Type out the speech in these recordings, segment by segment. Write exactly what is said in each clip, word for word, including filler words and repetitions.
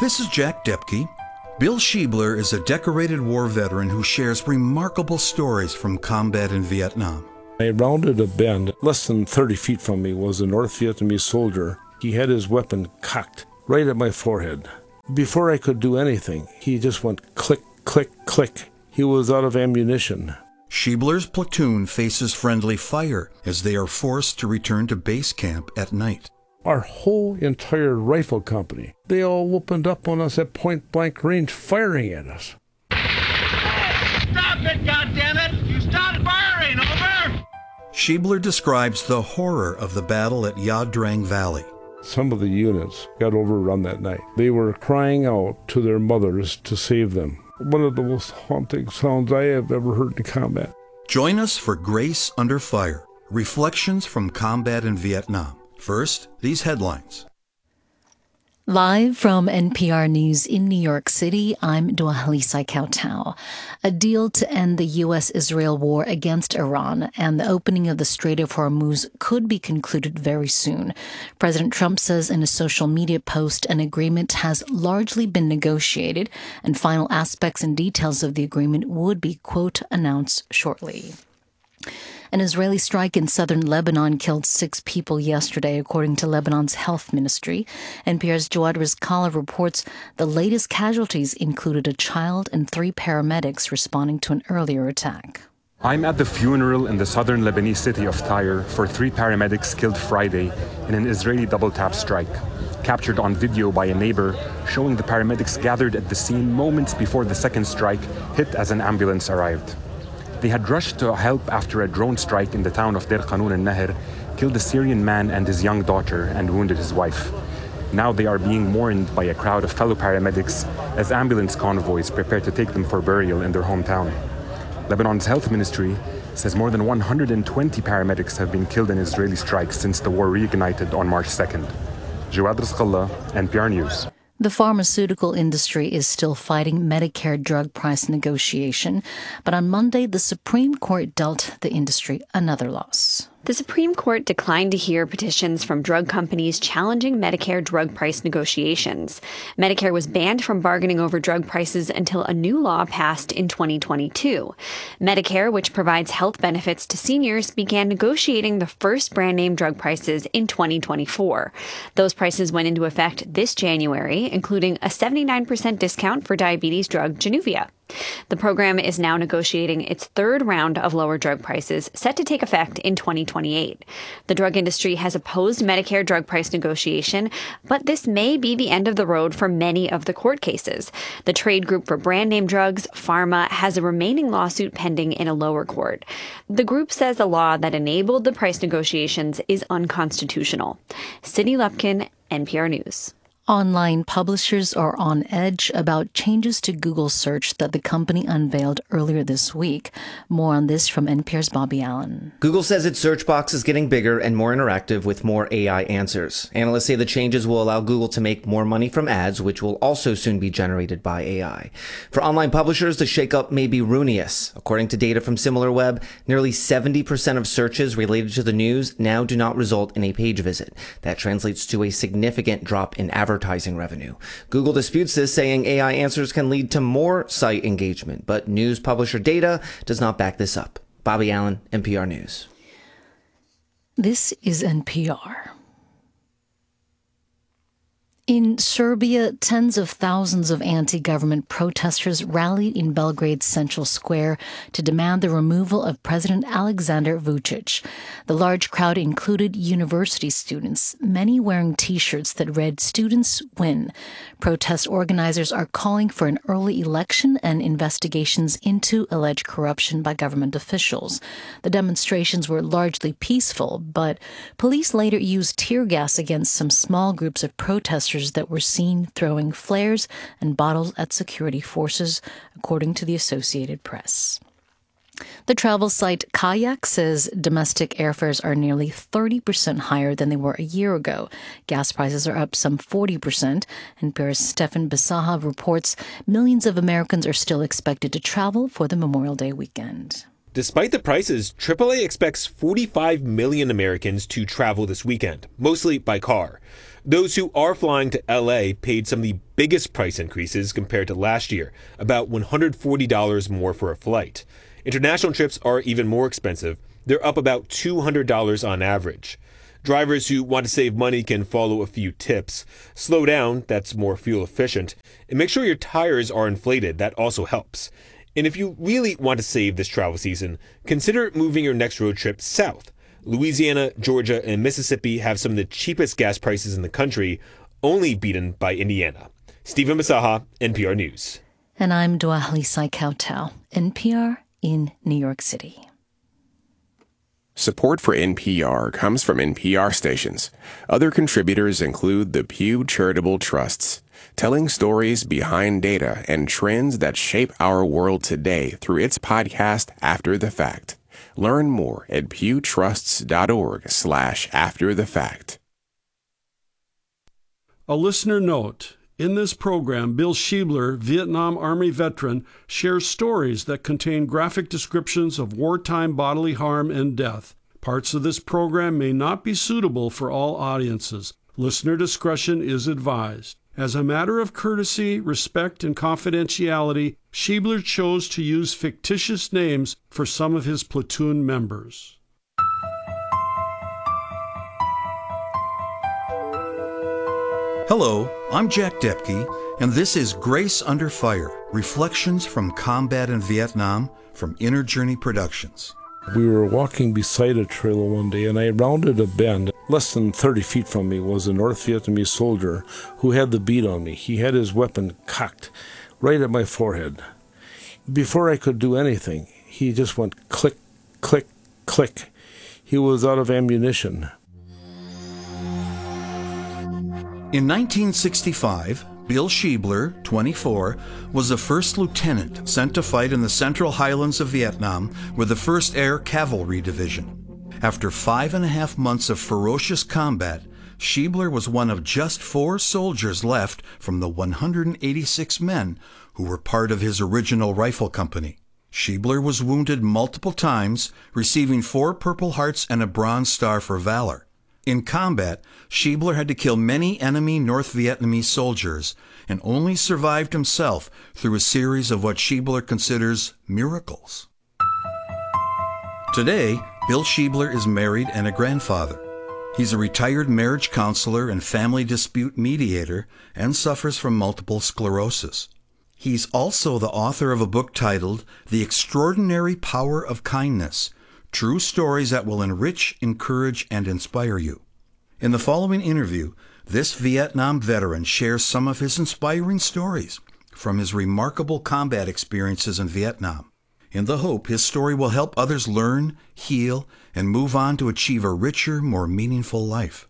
This is Jack Depke. Bill Schiebler is a decorated war veteran who shares remarkable stories from combat in Vietnam. I rounded a bend. Less than thirty feet from me was a North Vietnamese soldier. He had his weapon cocked right at my forehead. Before I could do anything, he just went click, click, click. He was out of ammunition. Schiebler's platoon faces friendly fire as they are forced to return to base camp at night. Our whole entire rifle company, they all opened up on us at point-blank range, firing at us. Stop it, goddammit! You stopped firing, over! Schiebler describes the horror of the battle at Ia Drang Valley. Some of the units got overrun that night. They were crying out to their mothers to save them. One of the most haunting sounds I have ever heard in combat. Join us for Grace Under Fire, Reflections from Combat in Vietnam. First, these headlines. Live from N P R News in New York City, I'm Dwahalisai Kautau. A deal to end the U S Israel war against Iran and the opening of the Strait of Hormuz could be concluded very soon. President Trump says in a social media post an agreement has largely been negotiated and final aspects and details of the agreement would be, quote, announced shortly. An Israeli strike in southern Lebanon killed six people yesterday, according to Lebanon's health ministry. N P R's Jawad Rizkallah reports the latest casualties included a child and three paramedics responding to an earlier attack. I'm at the funeral in the southern Lebanese city of Tyre for three paramedics killed Friday in an Israeli double-tap strike, captured on video by a neighbor showing the paramedics gathered at the scene moments before the second strike hit as an ambulance arrived. They had rushed to help after a drone strike in the town of Deir Qanun al-Nahr killed a Syrian man and his young daughter and wounded his wife. Now they are being mourned by a crowd of fellow paramedics as ambulance convoys prepare to take them for burial in their hometown. Lebanon's health ministry says more than one hundred twenty paramedics have been killed in Israeli strikes since the war reignited on March second. Jawad Rizkallah, N P R News. The pharmaceutical industry is still fighting Medicare drug price negotiation, but on Monday, the Supreme Court dealt the industry another loss. The Supreme Court declined to hear petitions from drug companies challenging Medicare drug price negotiations. Medicare was banned from bargaining over drug prices until a new law passed in twenty twenty-two. Medicare, which provides health benefits to seniors, began negotiating the first brand-name drug prices in twenty twenty-four. Those prices went into effect this January, including a seventy-nine percent discount for diabetes drug Januvia. The program is now negotiating its third round of lower drug prices, set to take effect in twenty twenty-eight. The drug industry has opposed Medicare drug price negotiation, but this may be the end of the road for many of the court cases. The trade group for brand name drugs, Pharma, has a remaining lawsuit pending in a lower court. The group says the law that enabled the price negotiations is unconstitutional. Sydney Lupkin, N P R News. Online publishers are on edge about changes to Google search that the company unveiled earlier this week. More on this from N P R's Bobby Allen. Google says its search box is getting bigger and more interactive with more A I answers. Analysts say the changes will allow Google to make more money from ads, which will also soon be generated by A I. For online publishers, the shakeup may be ruinous. According to data from SimilarWeb, nearly seventy percent of searches related to the news now do not result in a page visit. That translates to a significant drop in advertising revenue. Google disputes this, saying A I answers can lead to more site engagement, but news publisher data does not back this up. Bobby Allen, N P R News. This is N P R. In Serbia, tens of thousands of anti-government protesters rallied in Belgrade's Central Square to demand the removal of President Aleksandar Vučić. The large crowd included university students, many wearing T-shirts that read, "Students Win." Protest organizers are calling for an early election and investigations into alleged corruption by government officials. The demonstrations were largely peaceful, but police later used tear gas against some small groups of protesters that were seen throwing flares and bottles at security forces, according to the Associated Press. The travel site Kayak says domestic airfares are nearly thirty percent higher than they were a year ago. Gas prices are up some forty percent. N P R's Stefan Basaha reports millions of Americans are still expected to travel for the Memorial Day weekend. Despite the prices, triple A expects forty-five million Americans to travel this weekend, mostly by car. Those who are flying to L A paid some of the biggest price increases compared to last year, about one hundred forty dollars more for a flight. International trips are even more expensive. They're up about two hundred dollars on average. Drivers who want to save money can follow a few tips. Slow down, that's more fuel efficient. And make sure your tires are inflated, that also helps. And if you really want to save this travel season, consider moving your next road trip south. Louisiana, Georgia, and Mississippi have some of the cheapest gas prices in the country, only beaten by Indiana. Stephen Masaha, N P R News. And I'm Dwahli Kautal, N P R in New York City. Support for N P R comes from N P R stations. Other contributors include the Pew Charitable Trusts, telling stories behind data and trends that shape our world today through its podcast, After the Fact. Learn more at pewtrusts.org slash after the fact. A listener note. In this program, Bill Schiebler, Vietnam Army veteran, shares stories that contain graphic descriptions of wartime bodily harm and death. Parts of this program may not be suitable for all audiences. Listener discretion is advised. As a matter of courtesy, respect, and confidentiality, Schiebler chose to use fictitious names for some of his platoon members. Hello, I'm Jack Depke, and this is Grace Under Fire, Reflections from Combat in Vietnam from Inner Journey Productions. We were walking beside a trail one day, and I rounded a bend. Less than thirty feet from me was a North Vietnamese soldier who had the bead on me. He had his weapon cocked right at my forehead. Before I could do anything, he just went click, click, click. He was out of ammunition. In nineteen sixty-five, Bill Schiebler, twenty-four, was the first lieutenant sent to fight in the Central Highlands of Vietnam with the first Air Cavalry Division. After five and a half months of ferocious combat, Schiebler was one of just four soldiers left from the one hundred eighty-six men who were part of his original rifle company. Schiebler was wounded multiple times, receiving four Purple Hearts and a Bronze Star for valor. In combat, Schiebler had to kill many enemy North Vietnamese soldiers and only survived himself through a series of what Schiebler considers miracles. Today, Bill Schiebler is married and a grandfather. He's a retired marriage counselor and family dispute mediator and suffers from multiple sclerosis. He's also the author of a book titled The Extraordinary Power of Kindness, True Stories that will enrich, encourage, and inspire you. In the following interview, this Vietnam veteran shares some of his inspiring stories from his remarkable combat experiences in Vietnam, in the hope his story will help others learn, heal, and move on to achieve a richer, more meaningful life.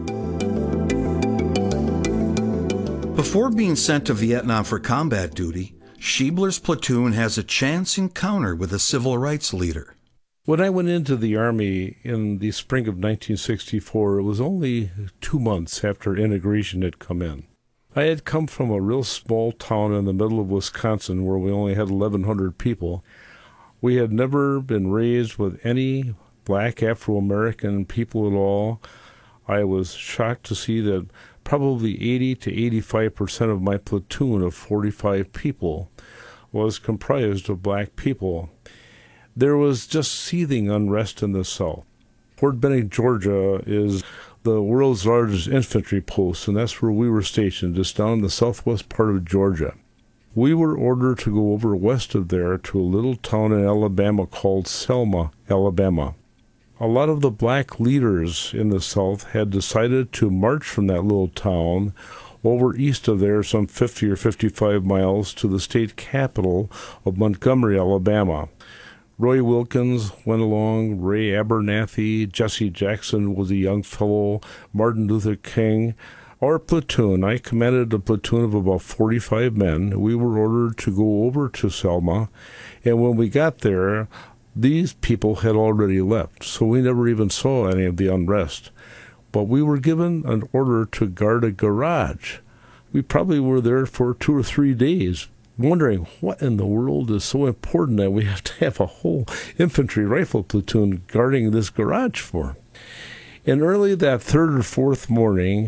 Before being sent to Vietnam for combat duty, Schiebler's platoon has a chance encounter with a civil rights leader. When I went into the Army in the spring of nineteen sixty-four, it was only two months after integration had come in. I had come from a real small town in the middle of Wisconsin where we only had eleven hundred people. We had never been raised with any black Afro-American people at all. I was shocked to see that probably eighty to eighty-five percent of my platoon of forty-five people was comprised of black people. There was just seething unrest in the South. Fort Benning, Georgia is the world's largest infantry post, and that's where we were stationed, just down in the southwest part of Georgia. We were ordered to go over west of there to a little town in Alabama called Selma, Alabama. A lot of the black leaders in the South had decided to march from that little town over east of there, some fifty or fifty-five miles, to the state capital of Montgomery, Alabama. Roy Wilkins went along, Ray Abernathy, Jesse Jackson was a young fellow, Martin Luther King. Our platoon, I commanded a platoon of about forty-five men. We were ordered to go over to Selma, and when we got there, these people had already left, so we never even saw any of the unrest. But we were given an order to guard a garage. We probably were there for two or three days, wondering what in the world is so important that we have to have a whole infantry rifle platoon guarding this garage for. And early that third or fourth morning,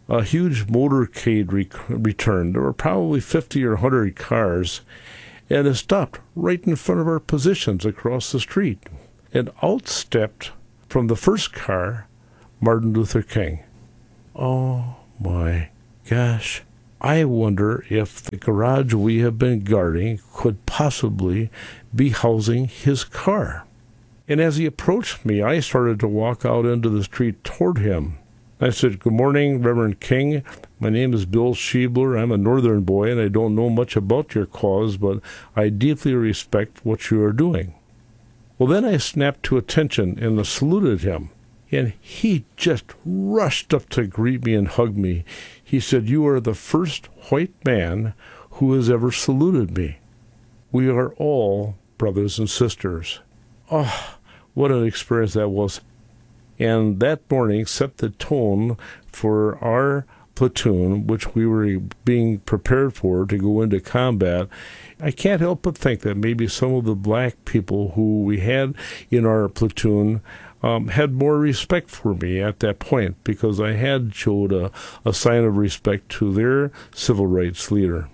a huge motorcade re- returned. There were probably fifty or one hundred cars, and it stopped right in front of our positions across the street. And out stepped, from the first car, Martin Luther King. Oh my gosh. I wonder if the garage we have been guarding could possibly be housing his car. And as he approached me, I started to walk out into the street toward him. I said, "Good morning, Reverend King. My name is Bill Schiebler. I'm a northern boy, and I don't know much about your cause, but I deeply respect what you are doing." Well, then I snapped to attention and saluted him. And he just rushed up to greet me and hug me. He said, "You are the first white man who has ever saluted me. We are all brothers and sisters." Oh, what an experience that was. And that morning set the tone for our platoon, which we were being prepared for to go into combat. I can't help but think that maybe some of the black people who we had in our platoon um, had more respect for me at that point, because I had showed a, a sign of respect to their civil rights leader.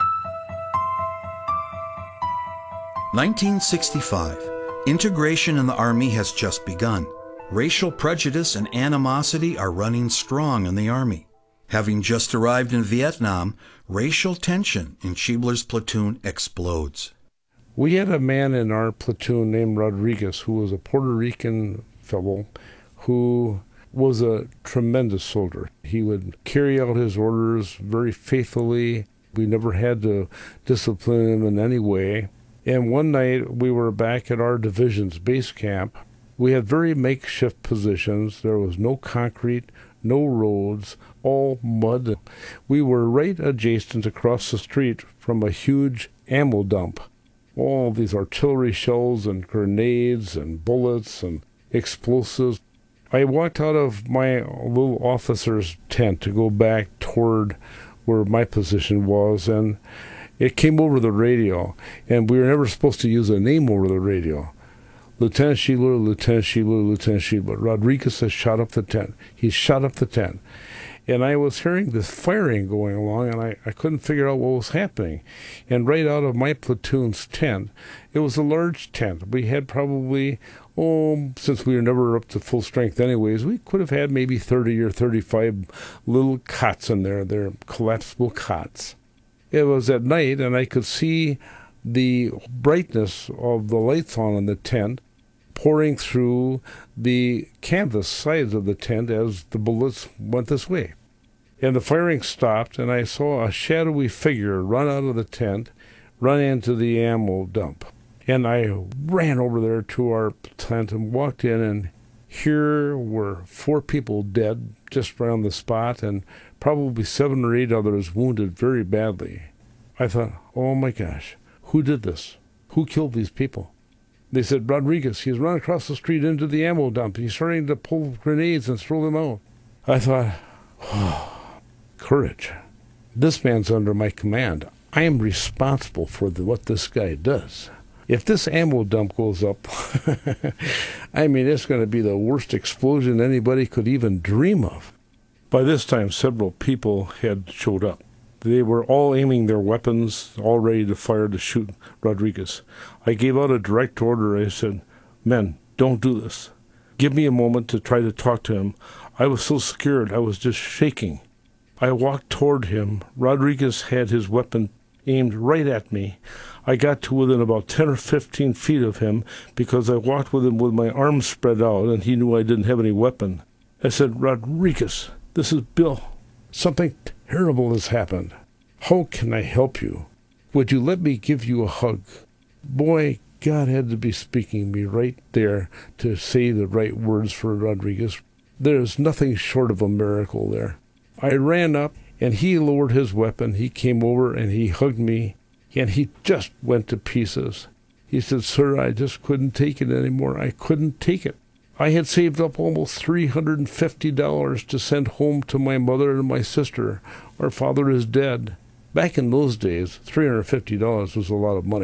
nineteen sixty-five. Integration in the Army has just begun. Racial prejudice and animosity are running strong in the Army. Having just arrived in Vietnam, racial tension in Schiebler's platoon explodes. We had a man in our platoon named Rodriguez, who was a Puerto Rican fellow who was a tremendous soldier. He would carry out his orders very faithfully. We never had to discipline him in any way. And one night we were back at our division's base camp. We had very makeshift positions. There was no concrete, no roads, all mud. We were right adjacent across the street from a huge ammo dump. All these artillery shells and grenades and bullets and explosives. I walked out of my little officer's tent to go back toward where my position was, and it came over the radio, and we were never supposed to use a name over the radio. Lieutenant Schiebler, Lieutenant Schiebler, Lieutenant Schiebler. Rodriguez has shot up the tent. He shot up the tent. And I was hearing this firing going along, and I, I couldn't figure out what was happening. And right out of my platoon's tent, it was a large tent. We had probably, oh, since we were never up to full strength anyways, we could have had maybe thirty or thirty-five little cots in there. They're collapsible cots. It was at night, and I could see the brightness of the lights on in the tent pouring through the canvas sides of the tent as the bullets went this way. And the firing stopped, and I saw a shadowy figure run out of the tent, run into the ammo dump. And I ran over there to our tent and walked in, and here were four people dead just around the spot, and probably seven or eight others wounded very badly. I thought, oh my gosh, who did this? Who killed these people? They said, Rodriguez, he's run across the street into the ammo dump. He's starting to pull grenades and throw them out. I thought, oh, courage. This man's under my command. I am responsible for the, what this guy does. If this ammo dump goes up, I mean, it's going to be the worst explosion anybody could even dream of. By this time, several people had showed up. They were all aiming their weapons, all ready to fire to shoot Rodriguez. I gave out a direct order. I said, men, don't do this. Give me a moment to try to talk to him. I was so scared, I was just shaking. I walked toward him. Rodriguez had his weapon aimed right at me. I got to within about ten or fifteen feet of him because I walked with him with my arms spread out, and he knew I didn't have any weapon. I said, Rodriguez, this is Bill. Something terrible has happened. How can I help you? Would you let me give you a hug? Boy, God had to be speaking me right there to say the right words for Rodriguez. There's nothing short of a miracle there. I ran up, and he lowered his weapon. He came over, and he hugged me, and he just went to pieces. He said, sir, I just couldn't take it anymore. I couldn't take it. I had saved up almost three hundred fifty dollars to send home to my mother and my sister. Our father is dead. Back in those days, three hundred fifty dollars was a lot of money.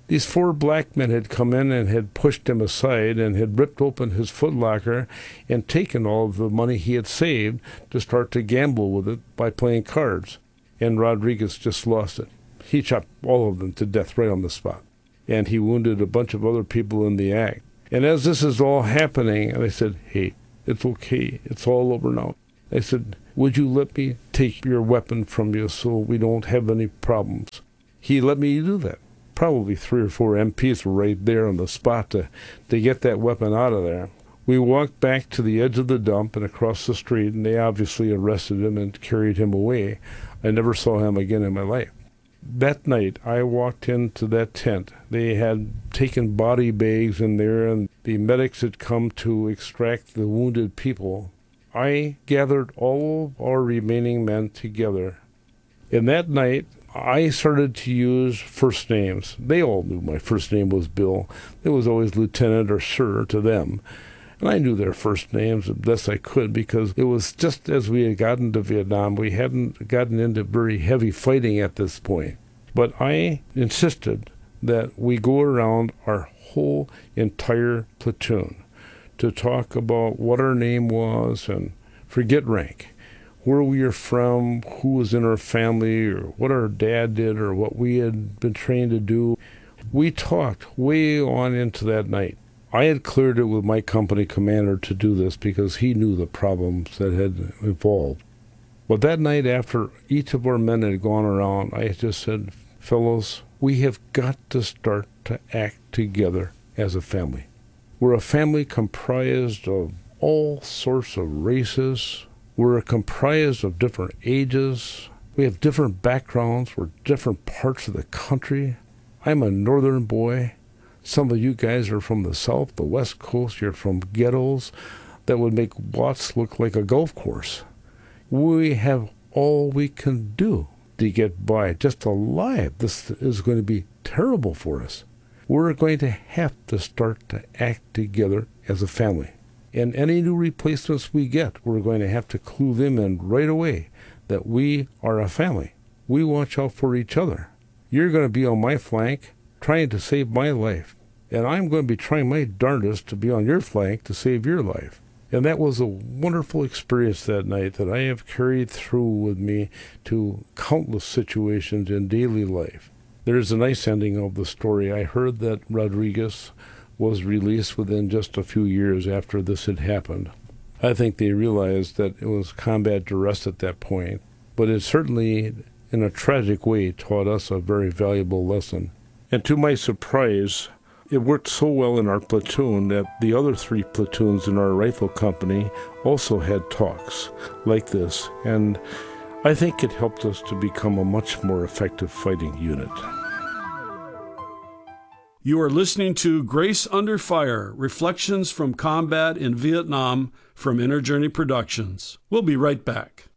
These four black men had come in and had pushed him aside and had ripped open his footlocker and taken all of the money he had saved to start to gamble with it by playing cards. And Rodriguez just lost it. He chopped all of them to death right on the spot. And he wounded a bunch of other people in the act. And as this is all happening, and I said, hey, it's okay. It's all over now. I said, would you let me take your weapon from you so we don't have any problems? He let me do that. Probably three or four M Ps were right there on the spot to, to get that weapon out of there. We walked back to the edge of the dump and across the street, and they obviously arrested him and carried him away. I never saw him again in my life. That night, I walked into that tent. They had taken body bags in there, and the medics had come to extract the wounded people. I gathered all of our remaining men together. And that night, I started to use first names. They all knew my first name was Bill. It was always Lieutenant or Sir to them. And I knew their first names the best I could because it was just as we had gotten to Vietnam. We hadn't gotten into very heavy fighting at this point. But I insisted that we go around our whole entire platoon to talk about what our name was and forget rank. Where we are from, who was in our family, or what our dad did, or what we had been trained to do. We talked way on into that night. I had cleared it with my company commander to do this because he knew the problems that had evolved. But that night, after each of our men had gone around, I just said, fellows, we have got to start to act together as a family. We're a family comprised of all sorts of races. We're comprised of different ages. We have different backgrounds. We're different parts of the country. I'm a northern boy. Some of you guys are from the south, the west coast. You're from ghettos that would make Watts look like a golf course. We have all we can do to get by just alive. This is going to be terrible for us. We're going to have to start to act together as a family. And any new replacements we get, we're going to have to clue them in right away that we are a family. We watch out for each other. You're going to be on my flank trying to save my life. And I'm going to be trying my darndest to be on your flank to save your life. And that was a wonderful experience that night that I have carried through with me to countless situations in daily life. There's a nice ending of the story. I heard that Rodriguez was released within just a few years after this had happened. I think they realized that it was combat duress at that point, but it certainly, in a tragic way, taught us a very valuable lesson. And to my surprise, it worked so well in our platoon that the other three platoons in our rifle company also had talks like this, and I think it helped us to become a much more effective fighting unit. You are listening to Grace Under Fire, Reflections from Combat in Vietnam from Inner Journey Productions. We'll be right back.